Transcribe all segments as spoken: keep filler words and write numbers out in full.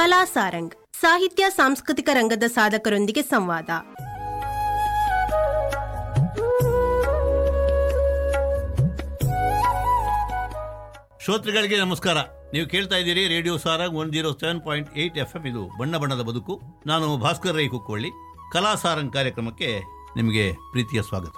ಕಲಾ ಸಾರಂಗ್, ಸಾಹಿತ್ಯ ಸಾಂಸ್ಕೃತಿಕ ರಂಗದ ಸಾಧಕರೊಂದಿಗೆ ಸಂವಾದ. ಶ್ರೋತೃಗಳಿಗೆ ನಮಸ್ಕಾರ. ನೀವು ಕೇಳ್ತಾ ಇದ್ದೀರಿ radio Sarang one zero seven point eight F M. ಇದು ಬಣ್ಣ ಬಣ್ಣದ ಬದುಕು. ನಾನು ಭಾಸ್ಕರ್ ರೈ ಕುಕ್ಕೊಳ್ಳಿ. ಕಲಾ ಸಾರಂಗ್ ಕಾರ್ಯಕ್ರಮಕ್ಕೆ ನಿಮಗೆ ಪ್ರೀತಿಯ ಸ್ವಾಗತ.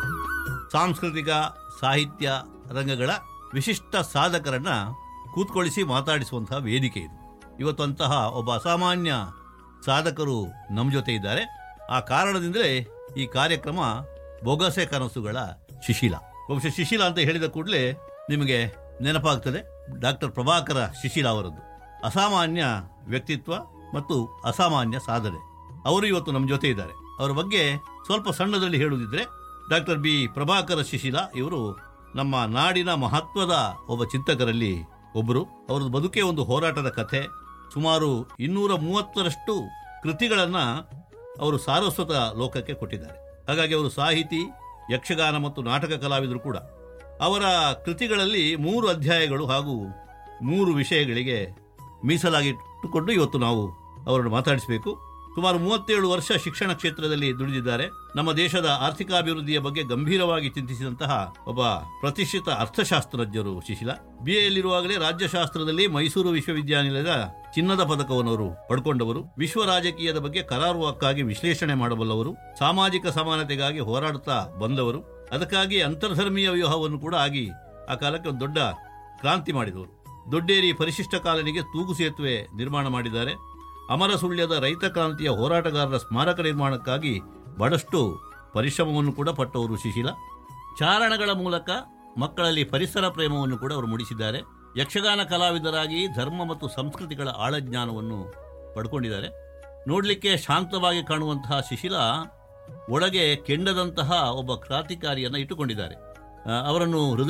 ಸಾಂಸ್ಕೃತಿಕ ಸಾಹಿತ್ಯ ರಂಗಗಳ ವಿಶಿಷ್ಟ ಸಾಧಕರನ್ನ ಕೂತ್ಕೊಳಿಸಿ ಮಾತಾಡಿಸುವಂತಹ ವೇದಿಕೆ ಇದು. ಇವತ್ತು ಅಂತಹ ಒಬ್ಬ ಅಸಾಮಾನ್ಯ ಸಾಧಕರು ನಮ್ಮ ಜೊತೆ ಇದ್ದಾರೆ. ಆ ಕಾರಣದಿಂದಲೇ ಈ ಕಾರ್ಯಕ್ರಮ ಬೊಗಸೆ ಕನಸುಗಳ ಶಿಶಿಲ. ಬಹುಶಃ ಶಿಶಿಲ ಅಂತ ಹೇಳಿದ ಕೂಡಲೇ ನಿಮಗೆ ನೆನಪಾಗ್ತದೆ ಡಾಕ್ಟರ್ ಪ್ರಭಾಕರ ಶಿಶಿಲ ಅವರದ್ದು ಅಸಾಮಾನ್ಯ ವ್ಯಕ್ತಿತ್ವ ಮತ್ತು ಅಸಾಮಾನ್ಯ ಸಾಧನೆ. ಅವರು ಇವತ್ತು ನಮ್ಮ ಜೊತೆ ಇದ್ದಾರೆ. ಅವರ ಬಗ್ಗೆ ಸ್ವಲ್ಪ ಸಣ್ಣದಲ್ಲಿ ಹೇಳುವುದಿದ್ರೆ, ಡಾಕ್ಟರ್ ಬಿ ಪ್ರಭಾಕರ ಶಿಶಿಲ ಇವರು ನಮ್ಮ ನಾಡಿನ ಮಹತ್ವದ ಒಬ್ಬ ಚಿಂತಕರಲ್ಲಿ ಒಬ್ಬರು. ಅವರದ್ದು ಬದುಕೇ ಒಂದು ಹೋರಾಟದ ಕಥೆ. ಸುಮಾರು ಇನ್ನೂರ ಮೂವತ್ತರಷ್ಟು ಕೃತಿಗಳನ್ನು ಅವರು ಸಾರಸ್ವತ ಲೋಕಕ್ಕೆ ಕೊಟ್ಟಿದ್ದಾರೆ. ಹಾಗಾಗಿ ಅವರು ಸಾಹಿತಿ, ಯಕ್ಷಗಾನ ಮತ್ತು ನಾಟಕ ಕಲಾವಿದರು ಕೂಡ. ಅವರ ಕೃತಿಗಳಲ್ಲಿ ಮೂರು ಅಧ್ಯಾಯಗಳು ಹಾಗೂ ಮೂರು ವಿಷಯಗಳಿಗೆ ಮೀಸಲಾಗಿಟ್ಟುಕೊಂಡು ಇವತ್ತು ನಾವು ಅವರನ್ನು ಮಾತಾಡಿಸಬೇಕು. ಸುಮಾರು ಮೂವತ್ತೇಳು ವರ್ಷ ಶಿಕ್ಷಣ ಕ್ಷೇತ್ರದಲ್ಲಿ ದುಡಿದಿದ್ದಾರೆ. ನಮ್ಮ ದೇಶದ ಆರ್ಥಿಕಾಭಿವೃದ್ಧಿಯ ಬಗ್ಗೆ ಗಂಭೀರವಾಗಿ ಚಿಂತಿಸಿದಂತಹ ಒಬ್ಬ ಪ್ರತಿಷ್ಠಿತ ಅರ್ಥಶಾಸ್ತ್ರಜ್ಞರು ಶಿಶಿಲ. ಬಿ ಎಲ್ಲಿರುವಾಗಲೇ ರಾಜ್ಯಶಾಸ್ತ್ರದಲ್ಲಿ ಮೈಸೂರು ವಿಶ್ವವಿದ್ಯಾನಿಲಯದ ಚಿನ್ನದ ಪದಕವನ್ನು ಅವರು ಪಡ್ಕೊಂಡವರು. ವಿಶ್ವ ರಾಜಕೀಯದ ಬಗ್ಗೆ ಕರಾರುವಕ್ಕಾಗಿ ವಿಶ್ಲೇಷಣೆ ಮಾಡಬಲ್ಲವರು. ಸಾಮಾಜಿಕ ಸಮಾನತೆಗಾಗಿ ಹೋರಾಡುತ್ತಾ ಬಂದವರು. ಅದಕ್ಕಾಗಿ ಅಂತರ್ಧರ್ಮೀಯ ವ್ಯೂಹವನ್ನು ಕೂಡ ಆಗಿ ಆ ಕಾಲಕ್ಕೆ ಒಂದು ದೊಡ್ಡ ಕ್ರಾಂತಿ ಮಾಡಿದವರು. ದೊಡ್ಡೇರಿ ಪರಿಶಿಷ್ಟ ಕಾಲನಿಗೆ ತೂಗು ಸೇತುವೆ ನಿರ್ಮಾಣ ಮಾಡಿದ್ದಾರೆ. ಅಮರ ಸುಳ್ಯದ ರೈತ ಕ್ರಾಂತಿಯ ಹೋರಾಟಗಾರರ ಸ್ಮಾರಕ ನಿರ್ಮಾಣಕ್ಕಾಗಿ ಬಹಳಷ್ಟು ಪರಿಶ್ರಮವನ್ನು ಕೂಡ ಪಟ್ಟವರು ಶಿಶಿಲ. ಚಾರಣಗಳ ಮೂಲಕ ಮಕ್ಕಳಲ್ಲಿ ಪರಿಸರ ಪ್ರೇಮವನ್ನು ಕೂಡ ಅವರು ಮೂಡಿಸಿದ್ದಾರೆ. ಯಕ್ಷಗಾನ ಕಲಾವಿದರಾಗಿ ಧರ್ಮ ಮತ್ತು ಸಂಸ್ಕೃತಿಗಳ ಆಳಜ್ಞಾನವನ್ನು ಪಡ್ಕೊಂಡಿದ್ದಾರೆ. ನೋಡಲಿಕ್ಕೆ ಶಾಂತವಾಗಿ ಕಾಣುವಂತಹ ಶಿಶಿಲ ಒಳಗೆ ಕೆಂಡದಂತಹ ಒಬ್ಬ ಕ್ರಾಂತಿಕಾರಿಯನ್ನು ಇಟ್ಟುಕೊಂಡಿದ್ದಾರೆ. ಅವರನ್ನು ಹೃದಯ